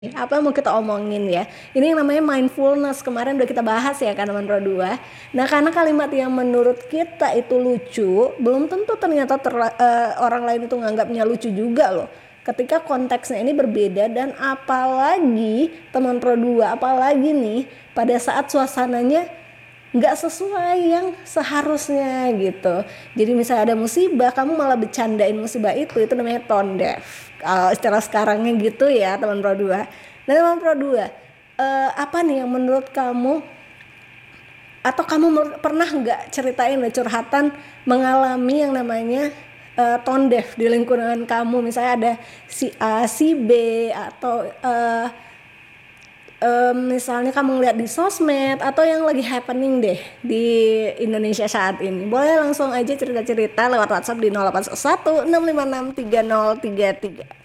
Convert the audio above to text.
Apa yang mau kita omongin ya? Ini yang namanya mindfulness. Kemarin udah kita bahas ya kan teman Pro 2. Nah, karena kalimat yang menurut kita itu lucu, belum tentu ternyata orang lain itu nganggapnya lucu juga loh. Ketika konteksnya ini berbeda dan apalagi teman Pro 2, apalagi nih pada saat suasananya nggak sesuai yang seharusnya gitu. Jadi misalnya ada musibah, kamu malah bercandain musibah itu namanya tone deaf. Kalau istilah sekarangnya gitu ya teman Pro 2. Nah teman Pro 2, apa nih yang menurut kamu, atau kamu pernah nggak ceritain curhatan mengalami yang namanya tone deaf di lingkungan kamu, misalnya ada si A, si B, atau misalnya kamu ngeliat di sosmed atau yang lagi happening deh di Indonesia saat ini. Boleh langsung aja cerita-cerita lewat WhatsApp di 0811 656 3033.